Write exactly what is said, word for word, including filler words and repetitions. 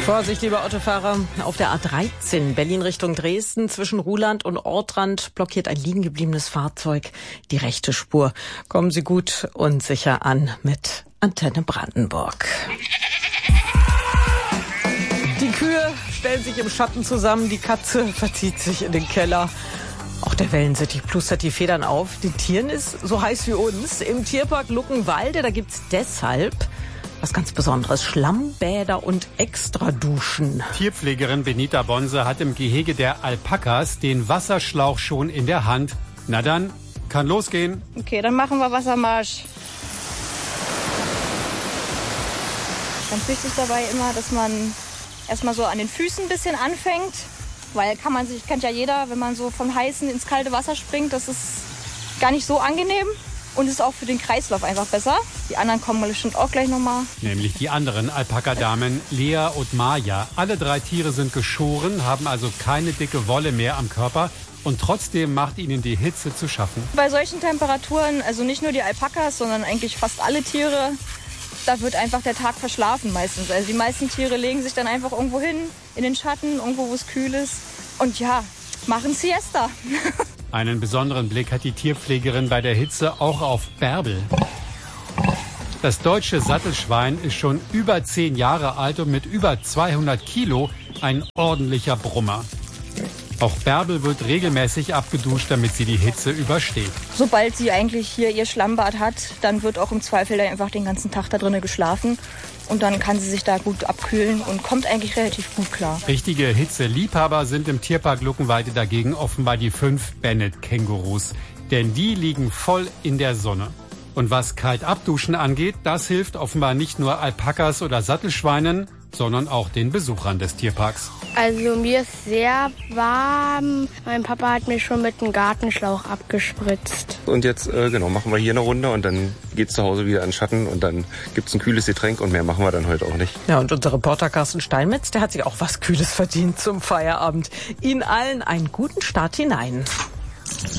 Vorsicht, liebe Autofahrer, auf der A dreizehn Berlin Richtung Dresden zwischen Ruhland und Ortrand blockiert ein liegen gebliebenes Fahrzeug die rechte Spur. Kommen Sie gut und sicher an mit Antenne Brandenburg. Die Kühe stellen sich im Schatten zusammen, die Katze verzieht sich in den Keller. Auch der Wellensittich plustert die Federn auf. Den Tieren ist so heiß wie uns. Im Tierpark Luckenwalde, da gibt's deshalb was ganz Besonderes: Schlammbäder und Extraduschen. Tierpflegerin Benita Bonse hat im Gehege der Alpakas den Wasserschlauch schon in der Hand. Na dann, kann losgehen. Okay, dann machen wir Wassermarsch. Ganz wichtig dabei immer, dass man erstmal so an den Füßen ein bisschen anfängt. Weil kann man sich, kennt ja jeder, wenn man so vom heißen ins kalte Wasser springt, das ist gar nicht so angenehm. Und ist auch für den Kreislauf einfach besser. Die anderen kommen bestimmt auch gleich nochmal. Nämlich die anderen Alpakadamen, Lea und Maja. Alle drei Tiere sind geschoren, haben also keine dicke Wolle mehr am Körper. Und trotzdem macht ihnen die Hitze zu schaffen. Bei solchen Temperaturen, also nicht nur die Alpakas, sondern eigentlich fast alle Tiere, da wird einfach der Tag verschlafen meistens. Also die meisten Tiere legen sich dann einfach irgendwo hin, in den Schatten, irgendwo, wo es kühl ist. Und ja, machen Siesta. Einen besonderen Blick hat die Tierpflegerin bei der Hitze auch auf Bärbel. Das deutsche Sattelschwein ist schon über zehn Jahre alt und mit über zweihundert Kilo ein ordentlicher Brummer. Auch Bärbel wird regelmäßig abgeduscht, damit sie die Hitze übersteht. Sobald sie eigentlich hier ihr Schlammbad hat, dann wird auch im Zweifel dann einfach den ganzen Tag da drinnen geschlafen. Und dann kann sie sich da gut abkühlen und kommt eigentlich relativ gut klar. Richtige Hitzeliebhaber sind im Tierpark Luckenwalde dagegen offenbar die fünf Bennett-Kängurus. Denn die liegen voll in der Sonne. Und was kalt abduschen angeht, das hilft offenbar nicht nur Alpakas oder Sattelschweinen, sondern auch den Besuchern des Tierparks. Also mir ist sehr warm. Mein Papa hat mir schon mit einem Gartenschlauch abgespritzt. Und jetzt äh, genau machen wir hier eine Runde und dann geht's zu Hause wieder in den Schatten und dann gibt's ein kühles Getränk und mehr machen wir dann heute auch nicht. Ja, und unser Reporter Carsten Steinmetz, der hat sich auch was Kühles verdient zum Feierabend. Ihnen allen einen guten Start hinein.